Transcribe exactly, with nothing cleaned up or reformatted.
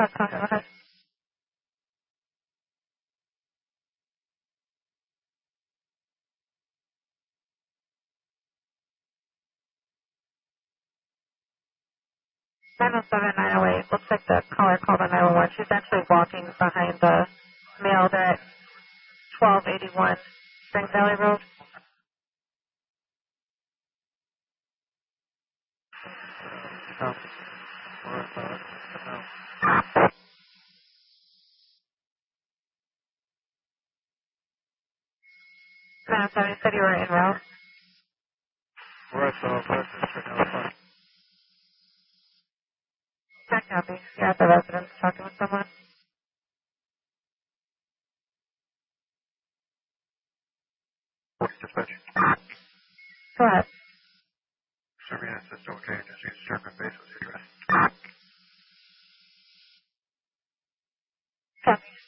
That's fine. Go ahead. nine oh seven, nine oh eight. Looks like the caller called on nine one one. She's actually walking behind the mail there at twelve eighty-one Spring Valley Road. Oh. Or, uh, no. nine oh seven, you said you were en route. We're at the residence right now. Fine. Check copy. You're at the residence talking with someone. What's dispatch? Go ahead. Serving assist, okay, just use Sherman Basis address. Copy.